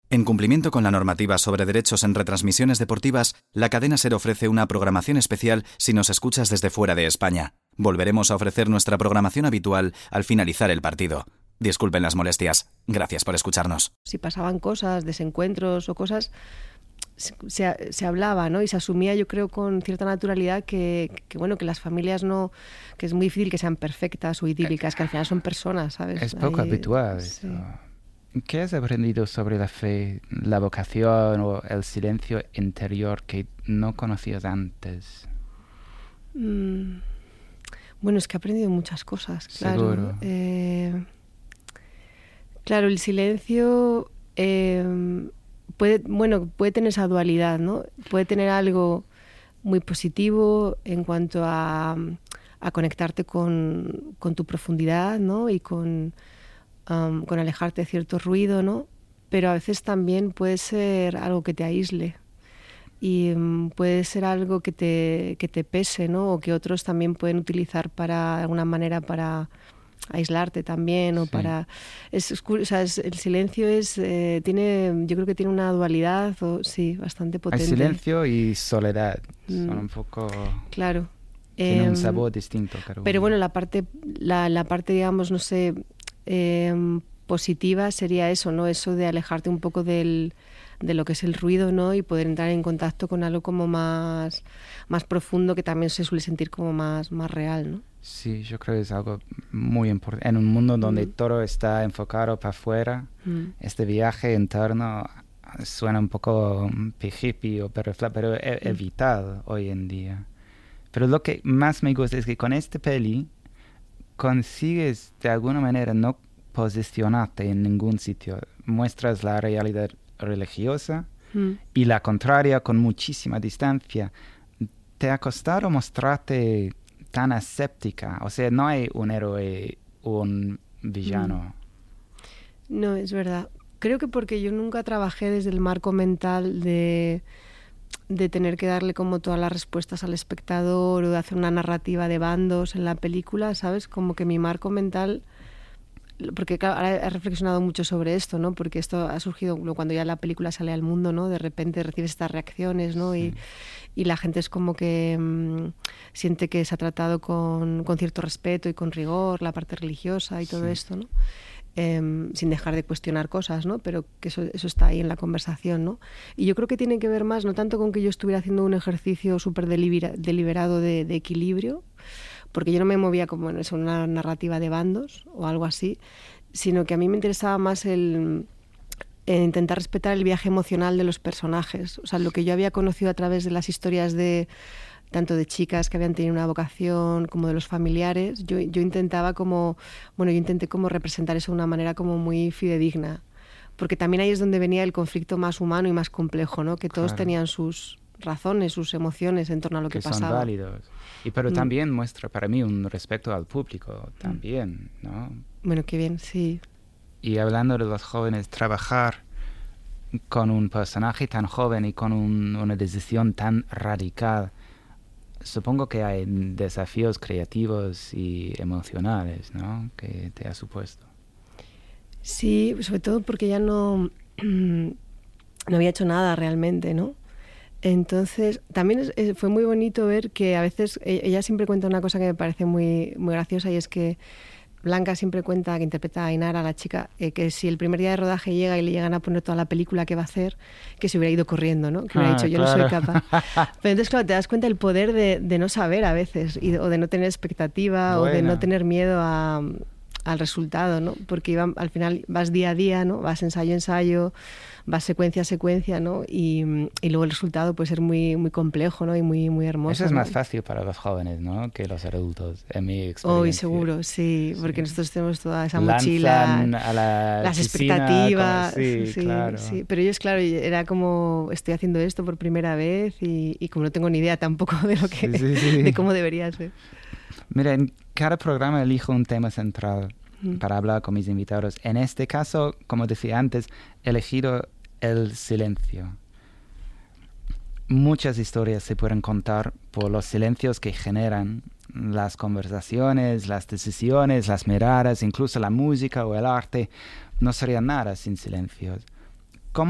En cumplimiento con la normativa sobre derechos en retransmisiones deportivas, la cadena SER ofrece una programación especial si nos escuchas desde fuera de España. Volveremos a ofrecer nuestra programación habitual al finalizar el partido. Disculpen las molestias. Gracias por escucharnos. Si pasaban cosas, desencuentros o cosas, se hablaba, ¿no? Y se asumía, yo creo, con cierta naturalidad que las familias no, que es muy difícil que sean perfectas o idílicas, que al final son personas, ¿sabes? Es poco habitual. Sí. ¿Qué has aprendido sobre la fe, la vocación o el silencio interior que no conocías antes? Bueno, es que he aprendido muchas cosas, claro. Seguro. Claro, el silencio puede tener esa dualidad, ¿no? Puede tener algo muy positivo en cuanto a conectarte con tu profundidad, ¿no? Y con alejarte de cierto ruido, ¿no? Pero a veces también puede ser algo que te aísle y puede ser algo que te pese, ¿no? O que otros también pueden utilizar de alguna manera para aislarte también o para... el silencio yo creo que tiene una dualidad, bastante potente. Hay silencio y soledad, son un poco... Claro. Tiene un sabor distinto, claro. Pero bueno, la parte, digamos, no sé... positiva sería eso, ¿no? Eso de alejarte un poco de lo que es el ruido, ¿no? Y poder entrar en contacto con algo como más profundo, que también se suele sentir como más real, ¿no? Sí, yo creo que es algo muy importante. En un mundo donde todo está enfocado para afuera, este viaje interno suena un poco hippie pero es vital hoy en día. Pero lo que más me gusta es que con este peli consigues de alguna manera no posicionarte en ningún sitio. Muestras la realidad religiosa y la contraria con muchísima distancia. ¿Te ha costado mostrarte tan aséptica? O sea, no hay un héroe o un villano. No, es verdad. Creo que porque yo nunca trabajé desde el marco mental de tener que darle como todas las respuestas al espectador o de hacer una narrativa de bandos en la película, ¿sabes? Como que mi marco mental... Porque claro, ahora he reflexionado mucho sobre esto, ¿no? Porque esto ha surgido cuando ya la película sale al mundo, ¿no? De repente recibes estas reacciones, ¿no? Y la gente es como que siente que se ha tratado con cierto respeto y con rigor la parte religiosa y todo esto, ¿no? Sin dejar de cuestionar cosas, ¿no? Pero que eso está ahí en la conversación, ¿no? Y yo creo que tiene que ver más, no tanto con que yo estuviera haciendo un ejercicio súper deliberado de equilibrio, porque yo no me movía como en una narrativa de bandos o algo así, sino que a mí me interesaba más el intentar respetar el viaje emocional de los personajes. O sea, lo que yo había conocido a través de las historias tanto de chicas que habían tenido una vocación como de los familiares, yo intenté como representar eso de una manera como muy fidedigna, porque también ahí es donde venía el conflicto más humano y más complejo, ¿no? Que todos tenían sus razones, sus emociones en torno a lo que pasaba. Son válidos. Pero también muestra para mí un respeto al público también, ¿no? Bueno, qué bien, sí. Y hablando de los jóvenes, trabajar con un personaje tan joven y con una decisión tan radical, supongo que hay desafíos creativos y emocionales, ¿no? Que te ha supuesto. Sí, sobre todo porque ya no había hecho nada realmente, ¿no? Entonces, también fue muy bonito ver que a veces ella siempre cuenta una cosa que me parece muy, muy graciosa, y es que Blanca siempre cuenta, que interpreta a Ainara, la chica, que si el primer día de rodaje llega y le llegan a poner toda la película que va a hacer, que se hubiera ido corriendo, ¿no? Que hubiera dicho, yo no soy capaz. Pero entonces, claro, te das cuenta del poder de no saber a veces, o de no tener expectativa, o de no tener miedo al resultado, ¿no? Porque al final vas día a día, ¿no? Vas ensayo a ensayo, vas secuencia a secuencia, ¿no? Y luego el resultado puede ser muy, muy complejo, ¿no? Y muy, muy hermoso. Eso es más ¿no? fácil para los jóvenes, ¿no? Que los adultos, en mi experiencia. Seguro, sí, porque nosotros tenemos toda esa mochila, a las expectativas. Sí, claro. Sí. Pero ellos, claro, era como, estoy haciendo esto por primera vez y como no tengo ni idea tampoco de lo que de cómo debería ser. Mira, en cada programa elijo un tema central para hablar con mis invitados. En este caso, como decía antes, he elegido el silencio. Muchas historias se pueden contar por los silencios que generan las conversaciones, las decisiones, las miradas, incluso la música o el arte. No sería nada sin silencios.